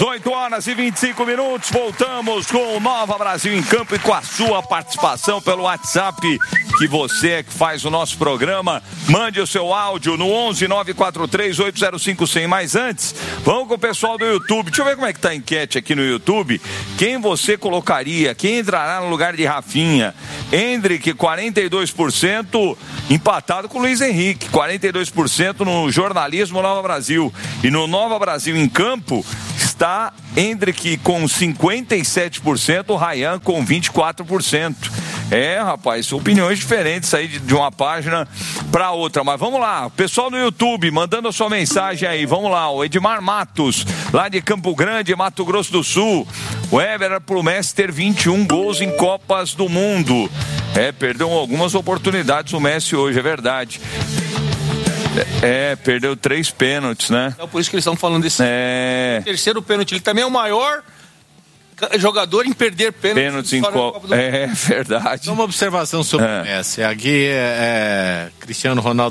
8h25. Voltamos com o Nova Brasil em Campo e com a sua participação pelo WhatsApp, que você que faz o nosso programa. Mande o seu áudio no 11-943-805-100. Mas antes, vamos com o pessoal do YouTube. Deixa eu ver como é que tá a enquete aqui no YouTube. Quem você colocaria? Quem entrará no lugar de Rafinha? Hendrick, 42%, empatado com o Luiz Henrique. 42% no jornalismo Nova Brasil. E no Nova Brasil em Campo está Hendrick com 57%, o Ryan com 24%. Rapaz, opiniões diferentes aí de uma página para outra, mas vamos lá, pessoal do YouTube, mandando a sua mensagem aí, vamos lá, o Edmar Matos, lá de Campo Grande, Mato Grosso do Sul. O Ever promete ter 21 gols em Copas do Mundo. Perdeu algumas oportunidades o Messi hoje, é verdade. Perdeu 3 pênaltis, né? Então, por isso que eles estão falando desse terceiro pênalti. Ele também é o maior jogador em perder pênaltis em Copa. Verdade. Uma observação sobre o Messi. Aqui Cristiano Ronaldo